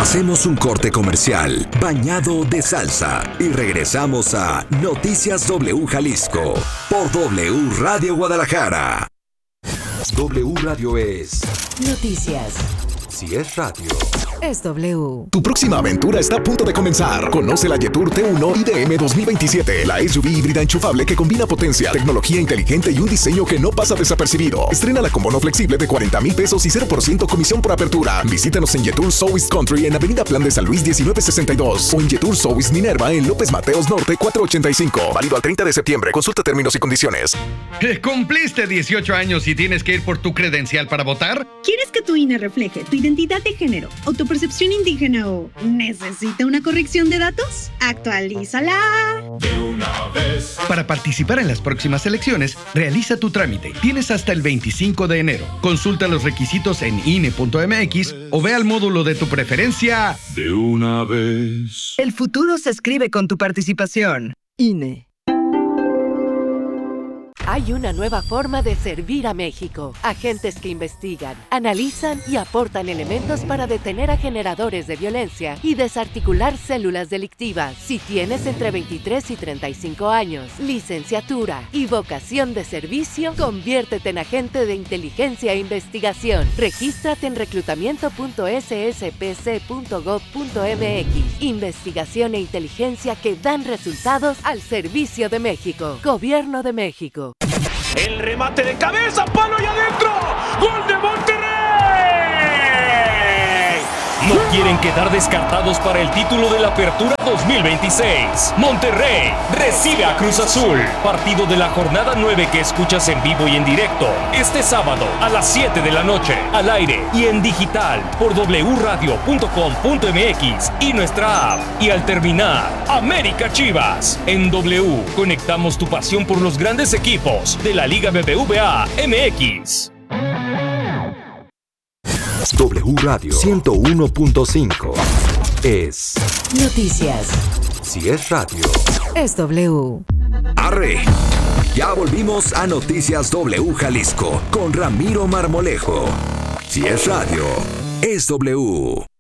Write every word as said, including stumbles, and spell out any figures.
Hacemos un corte comercial bañado de salsa y regresamos a Noticias W Jalisco por W Radio Guadalajara. W Radio es Noticias. Si es radio, es W. Tu próxima aventura está a punto de comenzar. Conoce la Jetour T uno I D M dos mil veintisiete, la S U V híbrida enchufable que combina potencia, tecnología inteligente y un diseño que no pasa desapercibido. Estrénala con bono flexible de cuarenta mil pesos y cero por ciento comisión por apertura. Visítanos en Jetour South Country en Avenida Plan de San Luis diecinueve sesenta y dos o en Jetour South Minerva en López Mateos Norte cuatrocientos ochenta y cinco. Válido al treinta de septiembre. Consulta términos y condiciones. ¿Cumpliste dieciocho años y tienes que ir por tu credencial para votar? ¿Quieres que tu I N E refleje tu identidad de género o tu percepción indígena o necesita una corrección de datos? ¡Actualízala! De una vez. Para participar en las próximas elecciones, realiza tu trámite. Tienes hasta el veinticinco de enero. Consulta los requisitos en I N E punto M X o ve al módulo de tu preferencia. De una vez. El futuro se escribe con tu participación. I N E. Hay una nueva forma de servir a México. Agentes que investigan, analizan y aportan elementos para detener a generadores de violencia y desarticular células delictivas. Si tienes entre veintitrés y treinta y cinco años, licenciatura y vocación de servicio, conviértete en agente de inteligencia e investigación. Regístrate en reclutamiento punto s s p c punto gov punto m x. Investigación e inteligencia que dan resultados al servicio de México. Gobierno de México. El remate de cabeza, palo y adentro. ¡Gol de Monterrey! No quieren quedar descartados para el título de la Apertura dos mil veintiséis. Monterrey recibe a Cruz Azul. Partido de la jornada nueve que escuchas en vivo y en directo este sábado a las siete de la noche, al aire y en digital por w radio punto com punto m x y nuestra app. Y al terminar, América Chivas. En W conectamos tu pasión por los grandes equipos de la Liga B B V A M X. W Radio ciento uno punto cinco es Noticias. Si es radio, es W. ¡Arre! Ya volvimos a Noticias W Jalisco con Ramiro Marmolejo. Si es radio, es W.